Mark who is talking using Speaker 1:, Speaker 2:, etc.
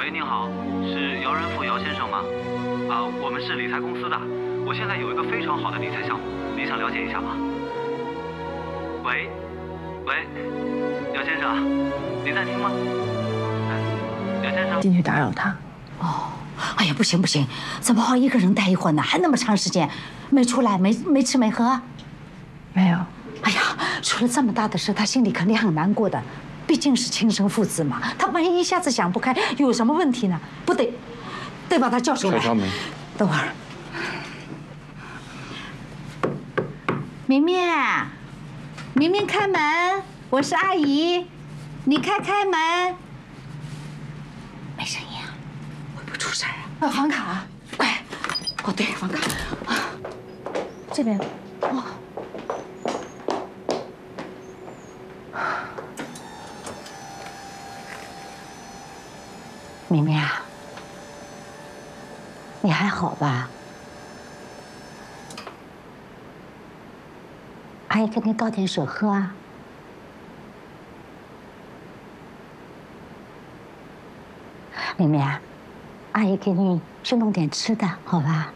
Speaker 1: 喂，您好，是姚仁富姚先生吗？我们是理财公司的，我现在有一个非常好的理财项目，您想了解一下吗？喂，喂，姚先生，您在听吗？姚先生，
Speaker 2: 进去打扰他。
Speaker 3: 哦，哎呀，不行不行，怎么好一个人待一会儿呢？还那么长时间，没出来，没吃没喝？
Speaker 2: 没有。
Speaker 3: 哎呀，出了这么大的事，他心里肯定很难过的。毕竟是亲生父子嘛，他万一一下子想不开，有什么问题呢？不得，得把他叫出来。
Speaker 4: 小超梅，
Speaker 3: 等会儿，明明，明明开门，我是阿姨，你开门。没声音啊，会不会出事啊？
Speaker 2: 房卡，
Speaker 3: 快！哦，对，房卡，这边，哦。明明啊，你还好吧？阿姨给你倒点水喝啊。明明啊，阿姨给你去弄点吃的，好吧？